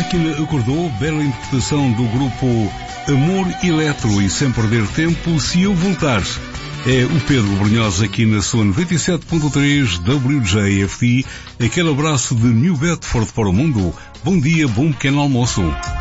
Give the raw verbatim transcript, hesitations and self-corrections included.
máquina acordou, bela interpretação do grupo Amor Eletro e sem perder tempo, se eu voltar. É o Pedro Brunhosa aqui na sua noventa e sete ponto três W J F D. Aquele abraço de New Bedford para o mundo. Bom dia, bom pequeno almoço.